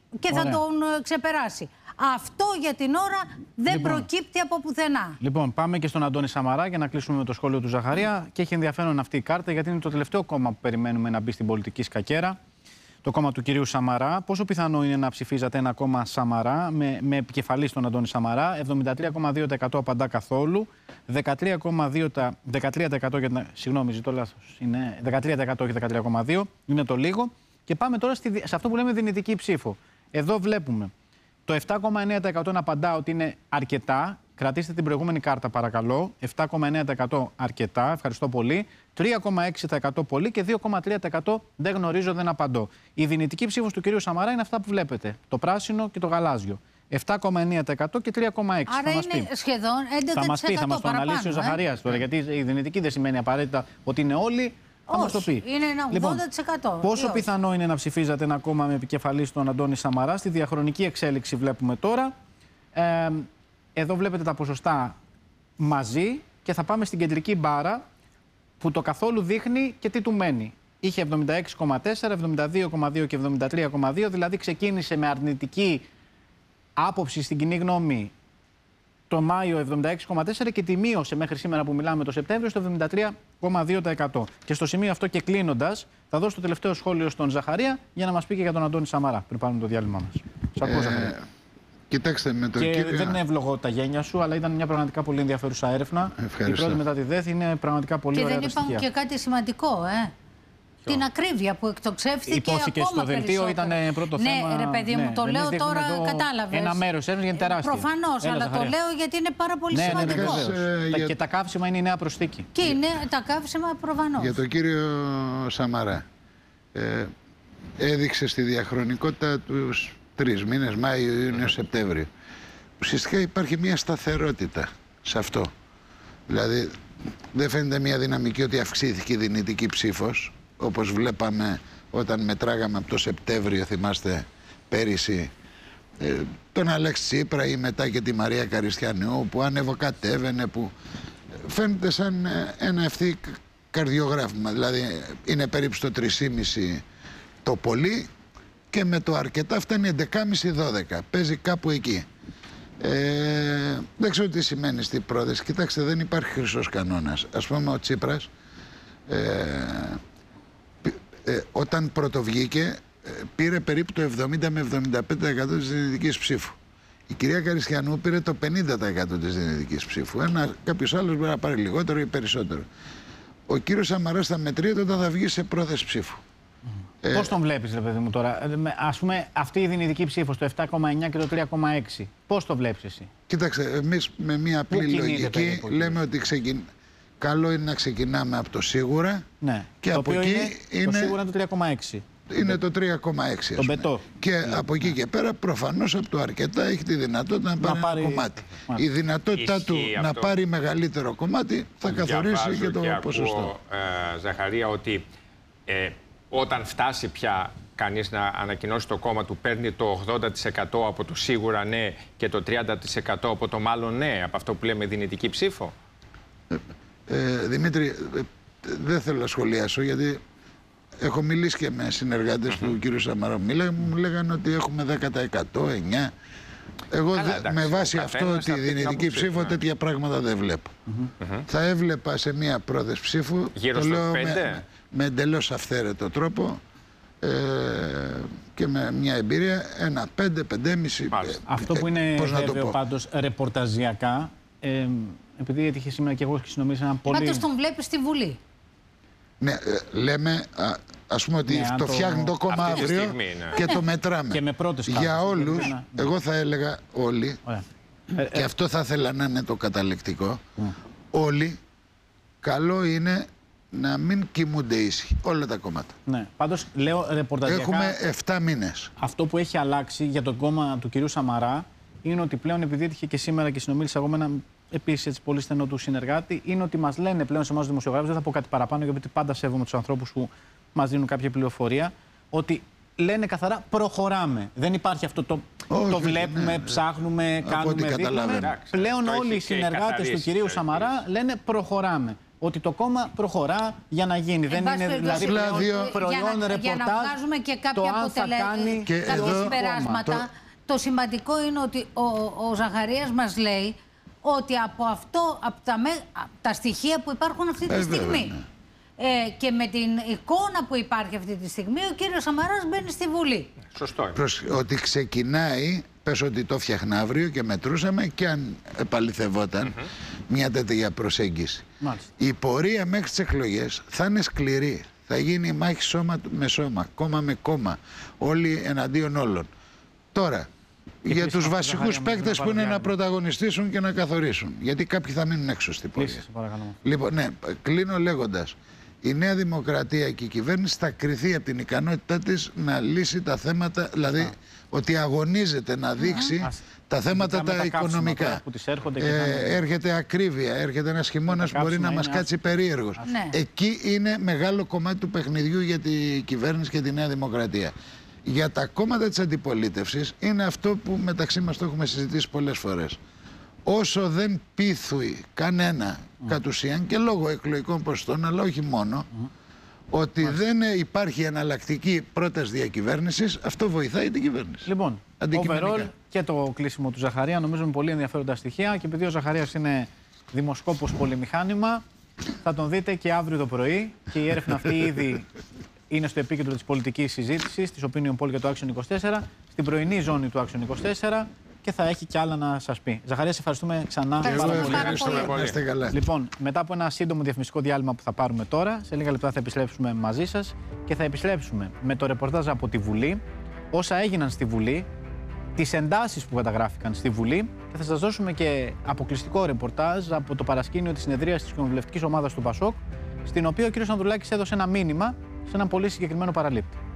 και θα τον ξεπεράσει. Αυτό για την ώρα δεν προκύπτει από πουθενά. Λοιπόν, πάμε και στον Αντώνη Σαμαρά για να κλείσουμε με το σχόλιο του Ζαχαρία. Και έχει ενδιαφέρον αυτή η κάρτα, γιατί είναι το τελευταίο κόμμα που περιμένουμε να μπει στην πολιτική σκακέρα. Το κόμμα του κυρίου Σαμαρά. Πόσο πιθανό είναι να ψηφίζατε ένα κόμμα Σαμαρά με επικεφαλή τον Αντώνη Σαμαρά? 73,2% απαντά καθόλου. 13% για την. Συγγνώμη, ζητώ λάθος. Είναι 13% όχι 13,2%. Είναι το λίγο. Και πάμε τώρα σε αυτό που λέμε δυνητική ψήφο. Εδώ βλέπουμε το 7,9% να απαντά ότι είναι αρκετά. Κρατήστε την προηγούμενη κάρτα, παρακαλώ. 7,9% αρκετά, ευχαριστώ πολύ. 3,6% πολύ και 2,3% δεν γνωρίζω, δεν απαντώ. Η δυνητική ψήφος του κυρίου Σαμαρά είναι αυτά που βλέπετε. Το πράσινο και το γαλάζιο. 7,9% και 3,6%. Άρα είναι σχεδόν 11%. Θα μας πει, θα μας το αναλύσει ο Ζαχαρίας τώρα. Γιατί η δυνητική δεν σημαίνει απαραίτητα ότι είναι όλοι. Θα μας το πει. Είναι ένα 80%. Λοιπόν, πόσο πιθανό είναι να ψηφίζατε ένα κόμμα με επικεφαλή στον Αντώνη Σαμαρά? Στη διαχρονική εξέλιξη βλέπουμε τώρα. Εδώ βλέπετε τα ποσοστά μαζί και θα πάμε στην κεντρική μπάρα που το καθόλου δείχνει και τι του μένει. Είχε 76,4, 72,2 και 73,2, δηλαδή ξεκίνησε με αρνητική άποψη στην κοινή γνώμη το Μάιο 76,4 και τη μείωσε μέχρι σήμερα που μιλάμε το Σεπτέμβριο στο 73,2%. Και στο σημείο αυτό και κλείνοντας, θα δώσω το τελευταίο σχόλιο στον Ζαχαρία για να μας πει και για τον Αντώνη Σαμαρά πριν πάρουμε το διάλειμμα μας. Σας ακούω, Ζαχαρία. Κοιτάξτε, με τον κύριο... δεν είναι ευλογώ τα γένια σου, αλλά ήταν μια πραγματικά πολύ ενδιαφέρουσα έρευνα. Ευχαριστώ. Η πρώτη μετά τη ΔΕΘ είναι πραγματικά πολύ ωραία. Και δεν είπαμε και κάτι σημαντικό, την ακρίβεια που εκτοξεύτηκε. Υπόθηκε ακόμα στο δελτίο, ήταν πρώτο θέμα. Ναι, ρε παιδί μου, το λέω τώρα, κατάλαβες. Ένα μέρος έρευνα είναι τεράστιο. Προφανώς, αλλά το λέω γιατί είναι πάρα πολύ σημαντικό. Και τα καύσιμα είναι η νέα προσθήκη. Και είναι τα καύσιμα προφανώς. Για τον κύριο Σαμαρά. Έδειξε στη διαχρονικότητα τους 3 μήνες, Μάιο, Ιούνιο, Σεπτέμβριο. Ουσιαστικά υπάρχει μια σταθερότητα σε αυτό. Δηλαδή, δεν φαίνεται μια δυναμική ότι αυξήθηκε η δυνητική ψήφος, όπως βλέπαμε όταν μετράγαμε από το Σεπτέμβριο, θυμάστε, πέρυσι, τον Αλέξη Τσίπρα ή μετά και τη Μαρία Καριστιανού, που ανεβοκατέβαινε, που φαίνεται σαν ένα ευθύ καρδιογράφημα. Δηλαδή, είναι περίπου στο 3,5 το πολύ, και με το αρκετά φτάνει 11,5-12. Παίζει κάπου εκεί. Δεν ξέρω τι σημαίνει στην πρόταση. Κοιτάξτε, δεν υπάρχει χρυσός κανόνας. Ας πούμε, ο Τσίπρας όταν πρωτοβγήκε πήρε περίπου το 70 με 75% της δυνητικής ψήφου. Η κυρία Καριστιανού πήρε το 50% της δυνητικής ψήφου. Κάποιος άλλος μπορεί να πάρει λιγότερο ή περισσότερο. Ο κύριος Σαμαράς θα μετριέται όταν θα βγει σε πρόθεση ψήφου. Πώς τον βλέπεις, ρε παιδί μου, τώρα? Ας πούμε, αυτή η δυνητική ψήφος, το 7,9 και το 3,6, πώς το βλέπεις εσύ? Κοίταξε, εμείς με μια απλή λογική λέμε ότι καλό είναι να ξεκινάμε από το σίγουρα, ναι, και από εκεί είναι το σίγουρα το 3,6. Είναι το 3,6. Το μπετό. Και από εκεί και πέρα, προφανώς από το αρκετά έχει τη δυνατότητα να πάρει ένα κομμάτι. Η δυνατότητά του να πάρει μεγαλύτερο κομμάτι θα καθορίσει και το ποσοστό. Ζαχαρία, ότι όταν φτάσει πια κανείς να ανακοινώσει το κόμμα του, παίρνει το 80% από το σίγουρα ναι και το 30% από το μάλλον ναι, από αυτό που λέμε δυνητική ψήφο. Δημήτρη, δεν θέλω να σχολιάσω, γιατί έχω μιλήσει και με συνεργάτες του κ. Σαμαρά. Μου λέγανε ότι έχουμε 10%, 9%. Εγώ με βάση αυτό τη δυνητική ψήφο τέτοια πράγματα δεν βλέπω. Θα έβλεπα σε μια πρόθεση ψήφου, γύρω το λέω 5. με εντελώς αυθαίρετο τρόπο και με μια εμπειρία, ένα 5-5,5. Αυτό που είναι βέβαιο πάντως ρεπορταζιακά, επειδή έτυχε σήμερα και εγώ και συνομίλησα ένα πολύ... Πάντως τον βλέπεις στη Βουλή. Ναι, λέμε, ας πούμε ότι το φτιάχνει το κόμμα αύριο και το μετράμε. Και με πρώτες για όλους, εγώ θα έλεγα όλοι, και αυτό θα ήθελα να είναι το καταλεκτικό, όλοι, καλό είναι να μην κοιμούνται ήσυχοι όλα τα κόμματα. Ναι, πάντως λέω ρεπορταζιακά... Έχουμε 7 μήνες. Αυτό που έχει αλλάξει για το κόμμα του κυρίου Σαμαρά είναι ότι πλέον, επειδή έτυχε και σήμερα και συνομίλησα εγώ με έναν επίσης πολύ στενό του συνεργάτη, είναι ότι μας λένε πλέον σε εμάς τους δημοσιογράφους, δεν θα πω κάτι παραπάνω γιατί πάντα σέβομαι τους ανθρώπους που μας δίνουν κάποια πληροφορία, ότι λένε καθαρά προχωράμε. Δεν υπάρχει αυτό το βλέπουμε, ψάχνουμε, κάνουμε, δείχνουμε. Πλέον όλοι οι συνεργάτες του κυρίου Σαμαρά λένε προχωράμε. ότι το κόμμα προχωρά για να γίνει. Δεν είναι δηλαδή προϊόν ρεπορτάζ. Για να βγάζουμε και κάποια συμπεράσματα. Το σημαντικό είναι ότι ο Ζαχαρίας μας λέει ότι από τα στοιχεία που υπάρχουν αυτή τη στιγμή και με την εικόνα που υπάρχει αυτή τη στιγμή, ο κύριος Σαμαράς μπαίνει στη Βουλή. Σωστό είναι. Ότι ξεκινάει, πες ότι το φτιάχνα αύριο και μετρούσαμε και αν επαληθευόταν μια τέτοια προσέγγιση. Μάλιστα. Η πορεία μέχρι τις εκλογές θα είναι σκληρή. Θα γίνει μάχη σώμα με σώμα, κόμμα με κόμμα, όλοι εναντίον όλων. Τώρα, για τους βασικούς παίκτες που είναι να πρωταγωνιστήσουν και να καθορίσουν. Γιατί κάποιοι θα μείνουν έξω στην πορεία. Λοιπόν, ναι, κλείνω λέγοντας. Η Νέα Δημοκρατία και η κυβέρνηση θα κριθεί από την ικανότητά της να λύσει τα θέματα, δηλαδή ότι αγωνίζεται να δείξει τα θέματα τα οικονομικά. Έρχεται ακρίβεια, έρχεται ένας χειμώνας που μπορεί να μας κάτσει περίεργος. Εκεί είναι μεγάλο κομμάτι του παιχνιδιού για την κυβέρνηση και τη Νέα Δημοκρατία. Για τα κόμματα της αντιπολίτευσης είναι αυτό που μεταξύ μας το έχουμε συζητήσει πολλές φορές. Όσο δεν πείθει κανένα κατ' ουσίαν και λόγω εκλογικών ποσοστών, αλλά όχι μόνο, ότι δεν υπάρχει εναλλακτική πρόταση διακυβέρνησης, αυτό βοηθάει την κυβέρνηση. Λοιπόν, overall και το κλείσιμο του Ζαχαρία νομίζω είναι πολύ ενδιαφέροντα στοιχεία και επειδή ο Ζαχαρίας είναι δημοσκόπος πολυμηχάνημα, θα τον δείτε και αύριο το πρωί και η έρευνα αυτή ήδη είναι στο επίκεντρο της πολιτικής συζήτησης, της Opinion Poll για το Action 24, στην πρωινή ζώνη του Action 24 και θα έχει κι άλλα να σας πει. Ζαχαρία, σε ευχαριστούμε ξανά πάρα πολύ. Λοιπόν, μετά από ένα σύντομο διαφημιστικό διάλειμμα που θα πάρουμε τώρα, σε λίγα λεπτά θα επιστρέψουμε μαζί σας και θα επιστρέψουμε με το ρεπορτάζ από τη Βουλή, όσα έγιναν στη Βουλή, τις εντάσεις που καταγράφηκαν στη Βουλή και θα σας δώσουμε και αποκλειστικό ρεπορτάζ από το παρασκήνιο της συνεδρίας της κοινοβουλευτικής ομάδας του ΠΑΣΟΚ, στην οποία ο κ. Ανδρουλάκης έδωσε ένα μήνυμα σε έναν πολύ συγκεκριμένο παραλήπτη.